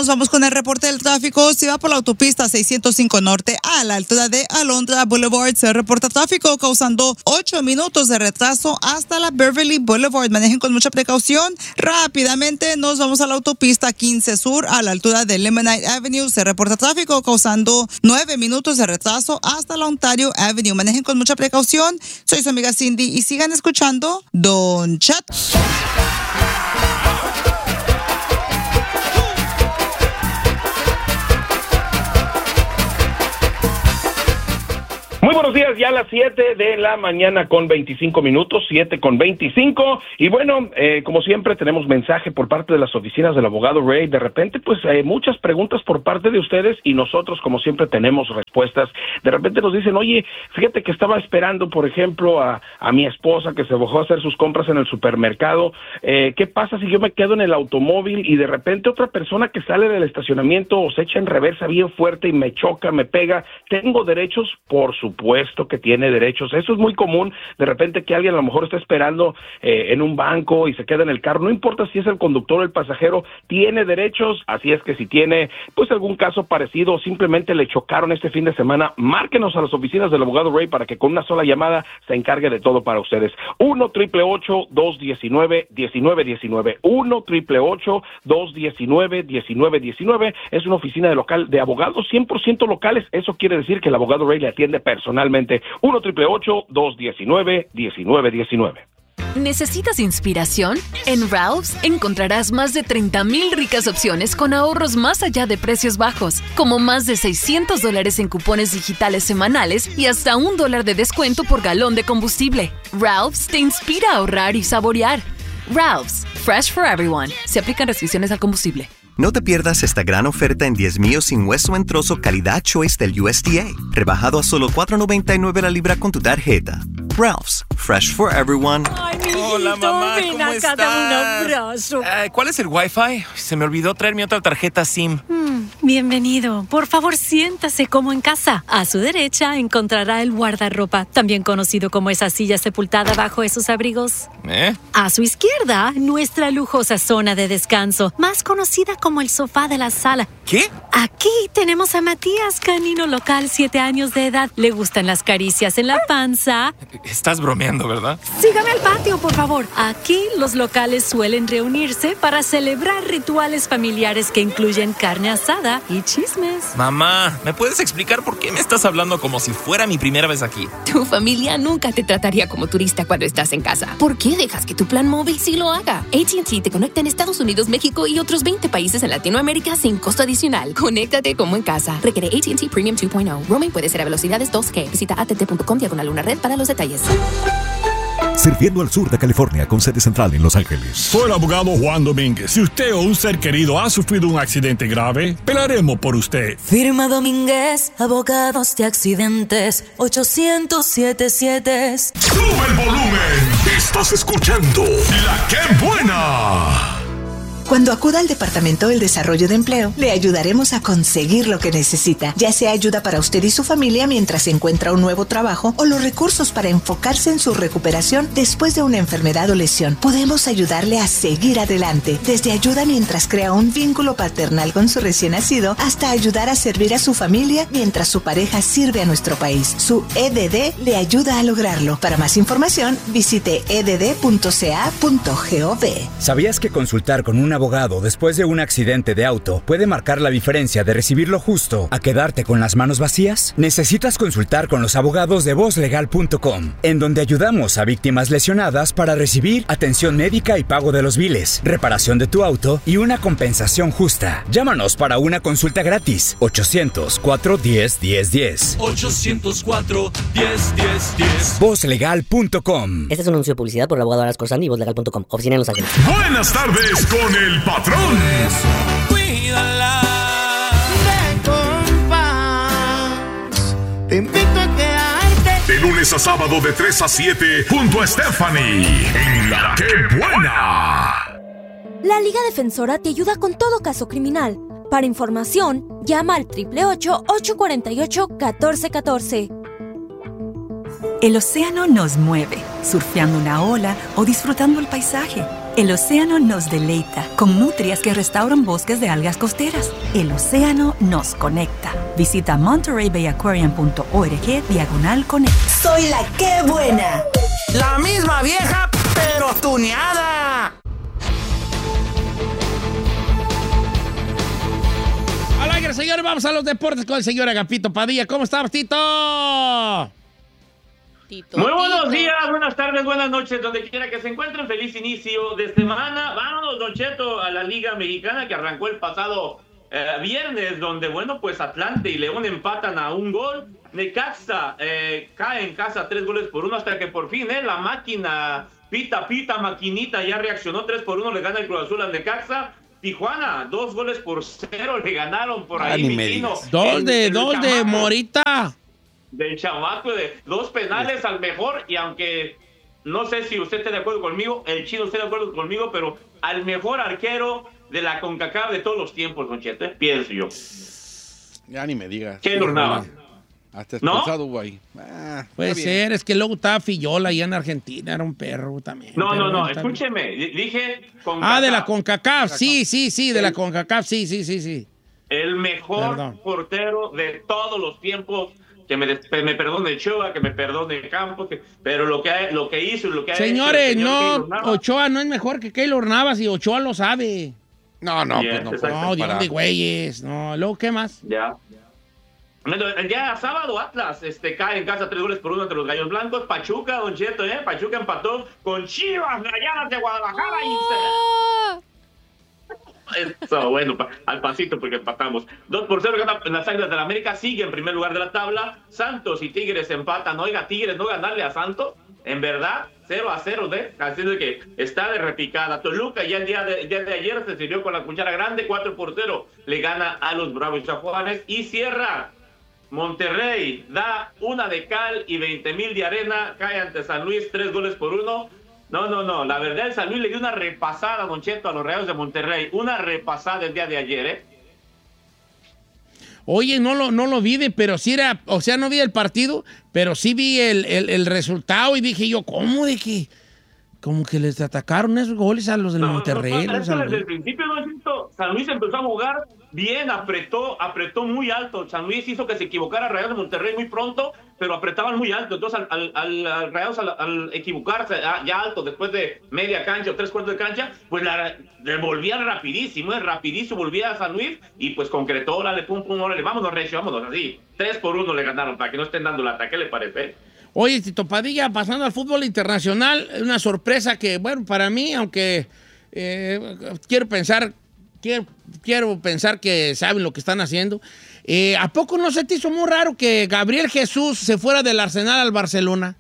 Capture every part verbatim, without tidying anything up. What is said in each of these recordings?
nos vamos con el reporte del tráfico. Si va por la autopista seiscientos cinco Norte a la altura de Alondra Boulevard, se reporta tráfico causando ocho minutos de retraso hasta la Beverly Boulevard. Manejen con mucha precaución. Rápidamente nos vamos a la autopista quince Sur a la altura de Lemonade Avenue. Se reporta tráfico causando nueve minutos de retraso hasta la Ontario Avenue. Manejen con mucha precaución. Soy su amiga Cindy y sigan escuchando Don Chat. Muy buenos días, ya a las siete de la mañana con veinticinco minutos, siete con veinticinco, y bueno, eh, como siempre tenemos mensaje por parte de las oficinas del abogado Ray. De repente, pues eh, muchas preguntas por parte de ustedes y nosotros, como siempre, tenemos respuestas. De repente nos dicen, oye, fíjate que estaba esperando, por ejemplo, a, a mi esposa que se bajó a hacer sus compras en el supermercado. Eh, ¿Qué pasa si yo me quedo en el automóvil y de repente otra persona que sale del estacionamiento o se echa en reversa bien fuerte y me choca, me pega? ¿Tengo derechos? Por supuesto. Supuesto que tiene derechos. Eso es muy común, de repente que alguien a lo mejor está esperando eh, en un banco y se queda en el carro, no importa si es el conductor o el pasajero, tiene derechos. Así es que si tiene pues algún caso parecido o simplemente le chocaron este fin de semana, márquenos a las oficinas del abogado Ray para que con una sola llamada se encargue de todo para ustedes. uno, ocho ocho ocho, dos uno nueve, uno nueve uno nueve, uno, ocho ocho ocho, dos uno nueve, uno nueve uno nueve. Es una oficina de local de abogados cien por ciento locales. Eso quiere decir que el abogado Ray le atiende personalmente. Personalmente, uno, ocho ocho ocho, dos uno nueve, uno nueve uno nueve. ¿Necesitas inspiración? En Ralph's encontrarás más de treinta mil ricas opciones con ahorros más allá de precios bajos, como más de seiscientos dólares en cupones digitales semanales y hasta un dólar de descuento por galón de combustible. Ralph's te inspira a ahorrar y saborear. Ralph's, fresh for everyone. Se aplican restricciones al combustible. No te pierdas esta gran oferta en diez míos sin hueso en trozo calidad Choice del U S D A. Rebajado a solo cuatro noventa y nueve la libra con tu tarjeta. Ralph's, fresh for everyone. Ay, mi Hola, mamá, ven ¿cómo acá, estás? dame un abrazo. Uh, ¿Cuál es el Wi-Fi? Se me olvidó traer mi otra tarjeta SIM. Mm, bienvenido. Por favor, siéntase como en casa. A su derecha encontrará el guardarropa, también conocido como esa silla sepultada bajo esos abrigos. ¿Eh? A su izquierda, nuestra lujosa zona de descanso, más conocida como el sofá de la sala. ¿Qué? Aquí tenemos a Matías, canino local, siete años de edad. Le gustan las caricias en la panza. Estás bromeando, ¿verdad? Sígame al patio, por favor. Aquí los locales suelen reunirse para celebrar rituales familiares que incluyen carne asada y chismes. Mamá, ¿me puedes explicar por qué me estás hablando como si fuera mi primera vez aquí? Tu familia nunca te trataría como turista cuando estás en casa. ¿Por qué dejas que tu plan móvil sí lo haga? A T and T te conecta en Estados Unidos, México y otros veinte países en Latinoamérica sin costo adicional. Conéctate como en casa. Requiere A T and T Premium dos punto cero. Roaming puede ser a velocidades dos G. Visita A T T punto com diagonal una red para los detalles. Sirviendo al sur de California con sede central en Los Ángeles. Soy el abogado Juan Domínguez. Si usted o un ser querido ha sufrido un accidente grave, pelaremos por usted. Firma Domínguez, abogados de accidentes, ochocientos setenta y siete. ¡Sube el volumen! Estás escuchando La Qué Buena. Cuando acuda al Departamento del Desarrollo de Empleo, le ayudaremos a conseguir lo que necesita, ya sea ayuda para usted y su familia mientras encuentra un nuevo trabajo o los recursos para enfocarse en su recuperación después de una enfermedad o lesión. Podemos ayudarle a seguir adelante, desde ayuda mientras crea un vínculo paternal con su recién nacido hasta ayudar a servir a su familia mientras su pareja sirve a nuestro país. Su E D D le ayuda a lograrlo. Para más información, visite e d d punto c a punto gov. ¿Sabías que consultar con un abogado después de un accidente de auto puede marcar la diferencia de recibir lo justo a quedarte con las manos vacías? Necesitas consultar con los abogados de voz legal punto com, en donde ayudamos a víctimas lesionadas para recibir atención médica y pago de los biles, reparación de tu auto y una compensación justa. Llámanos para una consulta gratis. ochocientos cuatro diez diez diez. ochocientos cuatro diez diez diez. voz legal punto com. Este es un anuncio de publicidad por el abogado Aras Corsani y voz legal punto com. Oficina en Los Ángeles. Buenas tardes con el patrón. Cuídala de compás. Te invito a quedarte. De lunes a sábado de tres a siete junto a Stephanie en La Qué Buena. La Liga Defensora te ayuda con todo caso criminal. Para información, llama al ocho ocho ocho, ocho cuatro ocho, uno cuatro uno cuatro. El océano nos mueve, surfeando una ola o disfrutando el paisaje. El océano nos deleita con nutrias que restauran bosques de algas costeras. El océano nos conecta. Visita monterey bay aquarium punto org diagonal conecta. Soy la que buena. La misma vieja, pero tuneada. Al aire, señores, vamos a los deportes con el señor Agapito Padilla. ¿Cómo estás, Tito? Tito, Muy buenos Tito. días, buenas tardes, buenas noches, donde quiera que se encuentren. Feliz inicio de semana. Vámonos, Don Cheto, a la Liga Mexicana que arrancó el pasado eh, viernes, donde, bueno, pues Atlante y León empatan a un gol. Necaxa eh, cae en casa tres goles por uno hasta que por fin eh, la máquina, pita, pita, maquinita, ya reaccionó tres por uno, le gana el Cruz Azul al Necaxa. Tijuana, dos goles por cero, le ganaron por ahí. Ah, dos de, dos de Morita. Del chamaco, de dos penales al mejor, y aunque no sé si usted está de acuerdo conmigo, el chino está de acuerdo conmigo, pero al mejor arquero de la CONCACAF de todos los tiempos, Don Cheto, pienso yo. Ya ni me digas. ¿Qué Nava? Hasta expulsado hubo ahí. Ah, Puede ser, es que luego estaba Fillola allá en Argentina, era un perro también. No, no, no, escúcheme, dije CONCACAF. Ah, de la CONCACAF, sí, sí, sí, de la CONCACAF, sí, sí, sí, sí. El mejor Perdón. portero de todos los tiempos. Que me, me perdone Ochoa, que me perdone Campos, que, pero lo que, lo que hizo y lo que ha Señores, hecho... Señores, no, Ochoa no es mejor que Keylor Navas y Ochoa lo sabe. No, no, yes, pues no. No, Dios de güeyes. No, luego, ¿qué más? Ya. El día sábado Atlas este, cae en casa tres goles por uno entre los Gallos Blancos. Pachuca, Don Cheto, ¿eh? Pachuca empató con Chivas Rayadas de Guadalajara oh. y se... Eso, bueno, pa, al pasito porque empatamos. dos por cero gana las Águilas del América, sigue en primer lugar de la tabla. Santos y Tigres empatan. Oiga, Tigres no ganarle a Santos, en verdad, cero a cero, ¿eh? Así de que está de repicada. Toluca ya el día de, el día de ayer se sirvió con la cuchara grande, cuatro por cero le gana a los Bravos de Juárez y cierra. Monterrey da una de cal y veinte mil de arena, cae ante San Luis, tres goles por uno. No, no, no, la verdad el San Luis le dio una repasada, Don Cheto, a los Rayados de Monterrey, una repasada el día de ayer, ¿eh? Oye, no lo, no lo vi, de, pero sí era, o sea, no vi el partido, pero sí vi el, el, el resultado y dije yo, ¿cómo de que? Como que les atacaron esos goles a los del no, Monterrey. No, no, es que desde el principio, Don Cheto, San Luis empezó a jugar bien, apretó, apretó muy alto. San Luis hizo que se equivocara a Rayados de Monterrey muy pronto, pero apretaban muy alto. Entonces, al, al, al, al Rayados, al, al equivocarse ya alto, después de media cancha o tres cuartos de cancha, pues la devolvían rapidísimo, ¿eh? rapidísimo, volvía a San Luis y pues concretó, órale, pum, pum, órale, vámonos, recio, vámonos, así. Tres por uno le ganaron, para que no estén dando lata. ¿Qué le parece? Oye, Tito Padilla, pasando al fútbol internacional, una sorpresa que, bueno, para mí, aunque eh, quiero pensar, quiero, quiero pensar que saben lo que están haciendo, eh, ¿a poco no se te hizo muy raro que Gabriel Jesús se fuera del Arsenal al Barcelona?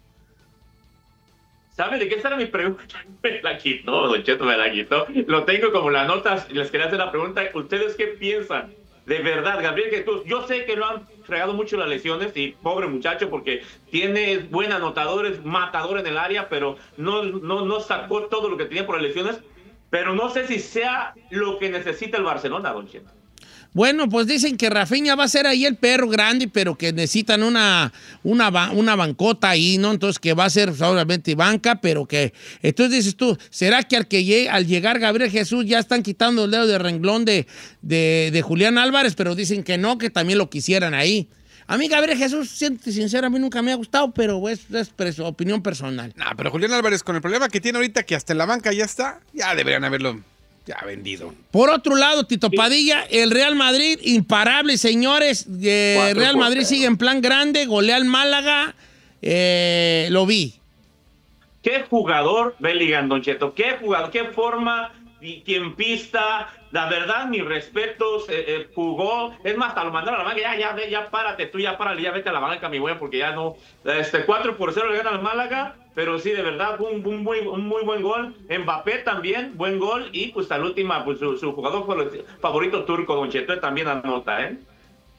¿Sabe de qué era mi pregunta? Me la quitó, Don Cheto, me la quitó. Lo tengo como las notas, les quería hacer la pregunta, ¿ustedes qué piensan? De verdad, Gabriel Jesús, yo sé que lo han fregado mucho las lesiones y pobre muchacho porque tiene buen anotador, es matador en el área, pero no, no, no sacó todo lo que tenía por las lesiones, pero no sé si sea lo que necesita el Barcelona, Don Cheto. Bueno, pues dicen que Rafinha va a ser ahí el perro grande, pero que necesitan una, una, una bancota ahí, ¿no? Entonces que va a ser obviamente banca, pero que... Entonces dices tú, ¿será que al, que llegue, al llegar Gabriel Jesús ya están quitando el dedo de renglón de, de, de Julián Álvarez? Pero dicen que no, que también lo quisieran ahí. A mí Gabriel Jesús, siento sincero, a mí nunca me ha gustado, pero es, es, es opinión personal. No, pero Julián Álvarez con el problema que tiene ahorita, que hasta en la banca ya está, ya deberían haberlo... Ya vendido. Por otro lado, Tito sí. Padilla, el Real Madrid, imparable, señores. Eh, Real Madrid sigue en plan grande, golea al Málaga. Eh, lo vi. Qué jugador, Bellingham, Don Cheto. Qué jugador, qué forma, tiempista. La verdad, mis respetos. Eh, eh, jugó. Es más, hasta lo mandaron a la banca. Ya, ya, ya, párate tú, ya párale, ya vete a la banca, mi güey, porque ya no. Este, cuatro por cero le gana al Málaga. Pero sí, de verdad, un, un, muy, un muy buen gol. Mbappé también, buen gol. Y pues a la última, pues su, su jugador favorito turco, Don Cheto, también anota, ¿eh?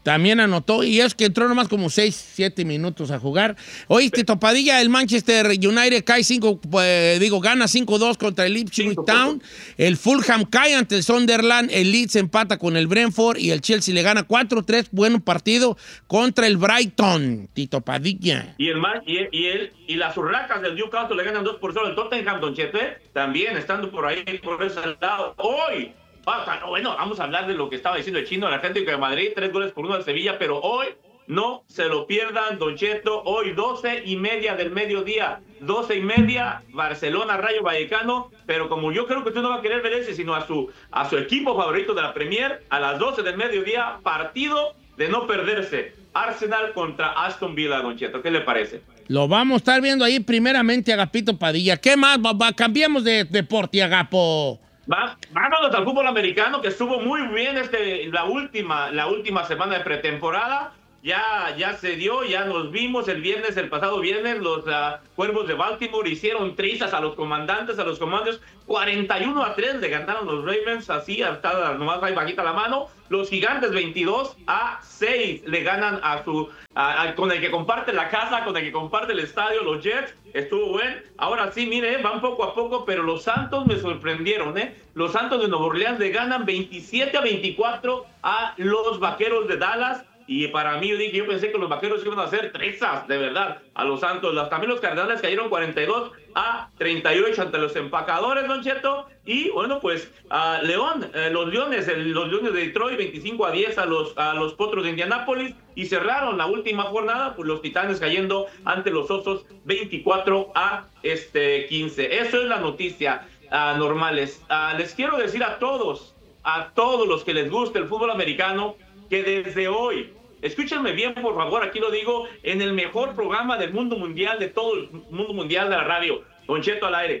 también anotó, y es que entró nomás como seis, siete minutos a jugar. Oye, Tito Padilla, el Manchester United cae cinco, pues, digo, gana cinco dos contra el Ipswich Town. El Fulham cae ante el Sunderland, el Leeds empata con el Brentford y el Chelsea le gana cuatro tres, buen partido contra el Brighton, Tito Padilla. Y el Man- y, y, el, y las urracas del Newcastle le ganan dos por cero al Tottenham, Don Cheto, ¿eh? También estando por ahí, por ese lado. Hoy, bueno, vamos a hablar de lo que estaba diciendo el chino, el Atlético de Madrid, tres goles por uno al Sevilla, pero hoy no se lo pierdan, Don Cheto. Hoy doce y media del mediodía, doce y media, Barcelona, Rayo Vallecano, pero como yo creo que usted no va a querer ver ese, sino a su, a su equipo favorito de la Premier, a las doce del mediodía, partido de no perderse. Arsenal contra Aston Villa, Don Cheto. ¿Qué le parece? Lo vamos a estar viendo ahí primeramente, Agapito Padilla. ¿Qué más? Va, va, cambiemos de deporte, Agapo. Va, vámonos al fútbol americano, que estuvo muy bien este, la última, la última semana de pretemporada. Ya, ya se dio, ya nos vimos el viernes, el pasado viernes, los uh, Cuervos de Baltimore hicieron trizas a los comandantes, a los comandos, cuarenta y uno a tres le ganaron los Ravens, así, hasta nomás ahí bajita la mano. Los Gigantes veintidós a seis le ganan a su, a, a, con el que comparte la casa, con el que comparte el estadio, los Jets. Estuvo bueno. Ahora sí, mire, van poco a poco, pero los Santos me sorprendieron, ¿eh? Los Santos de Nueva Orleans le ganan veintisiete a veinticuatro a los Vaqueros de Dallas. Y para mí, yo dije, yo pensé que los Vaqueros iban a hacer trizas, de verdad, a los Santos. Las, también los Cardenales cayeron cuarenta y dos a treinta y ocho ante los Empacadores, Don Cheto. Y bueno, pues uh, León, eh, los Leones, el, los Leones de Detroit, veinticinco a diez a los, a los Potros de Indianápolis. Y cerraron la última jornada, pues los Titanes cayendo ante los Osos, veinticuatro a quince. Eso es la noticia, uh, normales. Uh, les quiero decir a todos, a todos los que les guste el fútbol americano, que desde hoy, escúchenme bien, por favor, aquí lo digo, en el mejor programa del mundo mundial, de todo el mundo mundial de la radio, Don Cheto al aire.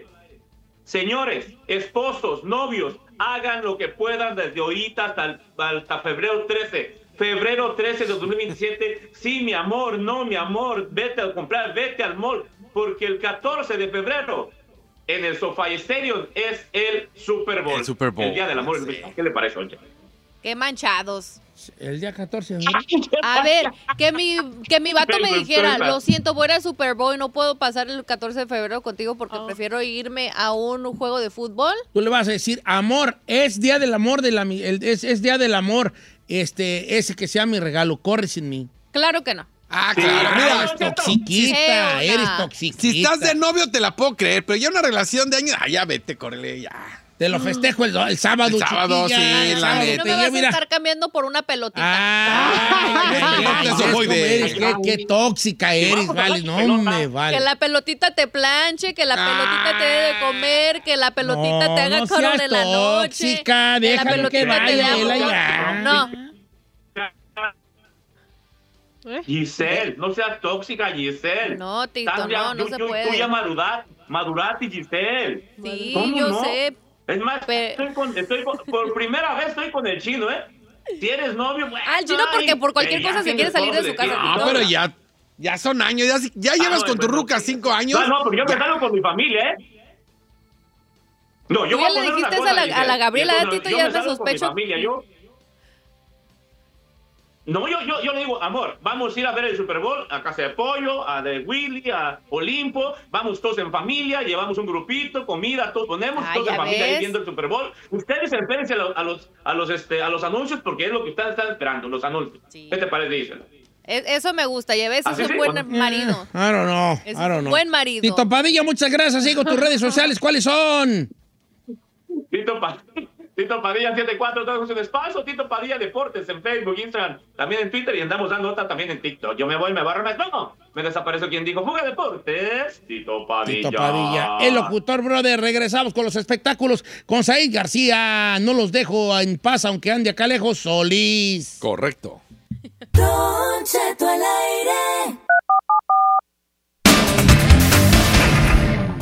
Señores, esposos, novios, hagan lo que puedan desde ahorita hasta, hasta febrero trece. Febrero trece de dos mil veintisiete. Sí, mi amor, no, mi amor, vete a comprar, vete al mall, porque el catorce de febrero en el SoFi Stadium es el Super Bowl. El Super Bowl. El Día del Amor. Sí. ¿Qué le parece, Don Cheto? Qué manchados. El día catorce, ¿no? A ver, que mi, que mi vato me dijera, lo siento, voy al Super Bowl y no puedo pasar el catorce de febrero contigo porque oh. prefiero irme a un juego de fútbol. Tú le vas a decir, amor, es día del amor, de la, el, es, es día del amor, este, ese que sea mi regalo, corre sin mí. Claro que no. Ah, claro. Sí, mira, eres toxiquita, sí, eres toxiquita. Si estás de novio te la puedo creer, pero ya una relación de años, ah, ya vete, córrele, ya. Te lo festejo el, el sábado, el sábado, chiquilla, sí, el la sábado. No me vas a estar cambiando por una pelotita. Ay, ay, ay, ay, eres, qué, qué tóxica eres, vale, no me vale. Que la pelotita te planche, que la pelotita te dé de comer, que la pelotita no, te haga no calor seas en la noche. Tóxica, que la déjalo que vaya, él allá. No. Giselle, no seas tóxica, Giselle. No, Tito, ya, no, no yo, se yo, puede. Tú ya madurar, maduraste, Giselle. Sí, ¿Cómo yo no? sé. Es más, pero... estoy con, estoy con, por primera vez estoy con el chino, ¿eh? Si eres novio, bueno, ah, el chino porque por cualquier cosa se quiere salir de su casa. No, pero ya, ya son años, ya, ya ah, llevas bueno, con tu bueno, ruca sí. cinco años. No, no, pero yo me salgo con mi familia, ¿eh? No, yo ¿Tú ya le dijiste cosa, a, la, a la Gabriela, a Tito, ya te sospecho? Familia, yo... No, yo, yo, yo le digo, amor, vamos a ir a ver el Super Bowl a Casa de Pollo, a The Willy, a Olimpo, vamos todos en familia, llevamos un grupito, comida, todos ponemos, Ay, todos en familia ves. ahí viendo el Super Bowl. Ustedes espérense a los, a los, a los, este, a los anuncios porque es lo que ustedes están esperando, los anuncios. Sí. ¿Qué te parece, Gisela? Eso me gusta, ya ves, eso es sí? buen Bueno. marido. I don't know, Es I don't un know. buen marido. Tito Padilla, muchas gracias. Sigo tus redes sociales. ¿Cuáles son? Tito Padilla. Tito Padilla setenta y cuatro, todos en espacio, Tito Padilla Deportes en Facebook, Instagram, también en Twitter y andamos dando otra también en TikTok. Yo me voy, me barro, me no, me desapareció quien dijo Fuga Deportes, Tito Padilla. Tito Padilla, el locutor, brother. Regresamos con los espectáculos con Said García. No los dejo en paz, aunque ande acá lejos, Solís. Correcto. Don Cheto al aire.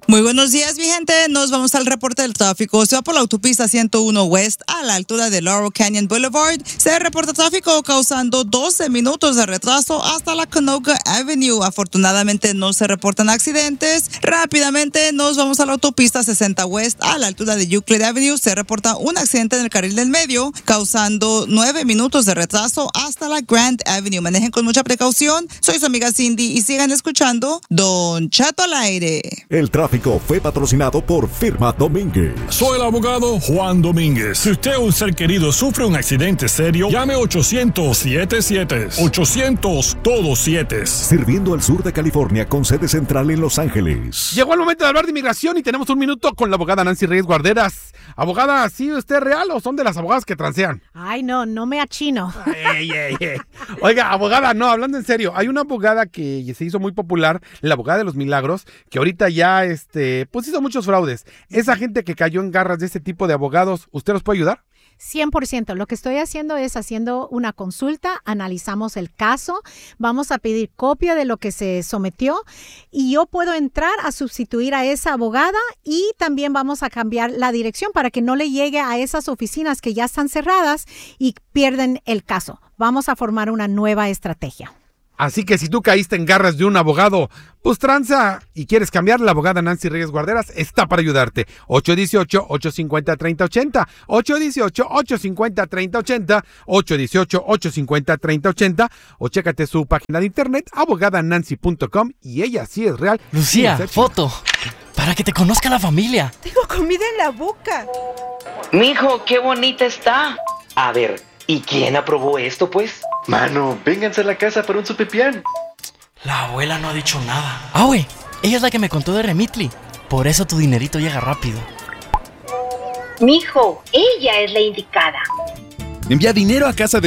Muy buenos días, mi gente. Nos vamos al reporte del tráfico. Se va por la autopista ciento uno West a la altura de Laurel Canyon Boulevard. Se reporta tráfico causando doce minutos de retraso hasta la Canoga Avenue. Afortunadamente no se reportan accidentes. Rápidamente nos vamos a la autopista sesenta West a la altura de Euclid Avenue. Se reporta un accidente en el carril del medio causando nueve minutos de retraso hasta la Grand Avenue. Manejen con mucha precaución. Soy su amiga Cindy y sigan escuchando Don Chato al aire. El tráfico fue patrocinado por Firma Domínguez. Soy el abogado Juan Domínguez. Si usted o un ser querido sufre un accidente serio, llame ochocientos siete siete. ochocientos todos siete. Sirviendo al sur de California con sede central en Los Ángeles. Llegó el momento de hablar de inmigración y tenemos un minuto con la abogada Nancy Reyes Guarderas. Abogada, ¿sí usted es real o son de las abogadas que transean? Ay, no, no me achino. Ey, ey, ey. Oiga, abogada, no, hablando en serio, hay una abogada que se hizo muy popular, la abogada de los milagros, que ahorita ya, este, pues hizo muchos fraudes. Esa gente que cayó en garras de este tipo de abogados, ¿usted los puede ayudar? cien por ciento. Lo que estoy haciendo es haciendo una consulta, analizamos el caso, vamos a pedir copia de lo que se sometió y yo puedo entrar a sustituir a esa abogada y también vamos a cambiar la dirección para que no le llegue a esas oficinas que ya están cerradas y pierden el caso. Vamos a formar una nueva estrategia. Así que si tú caíste en garras de un abogado, pues tranza y quieres cambiar, la abogada Nancy Reyes Guarderas está para ayudarte. ocho uno ocho, ocho cinco cero, tres cero ocho cero, ocho uno ocho, ocho cinco cero, tres cero ocho cero, ocho uno ocho, ocho cinco cero, tres cero ocho cero o chécate su página de internet abogada nancy punto com y ella sí es real. Lucía, foto, para que te conozca la familia. Tengo comida en la boca. Mijo, qué bonita está. A ver, ¿y quién aprobó esto, pues? Mano, vénganse a la casa para un sopipián. La abuela no ha dicho nada. Ah, güey, ella es la que me contó de Remitly. Por eso tu dinerito llega rápido. Mijo, ella es la indicada. Envía dinero a casa de